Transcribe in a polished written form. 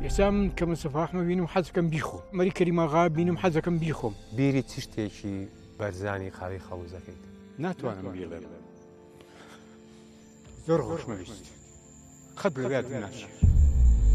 ئێستا من کە مستەفاحمە بینم حەزەکەم بیخۆم مەری کەریماغا بینم حەزەکەم بیخۆم بیری چ شتێکی بەرزانی خاوی خەوزەکەیت ناتوانم بیڵێم زۆر خۆشمەویست خەت لەبیات ناشێت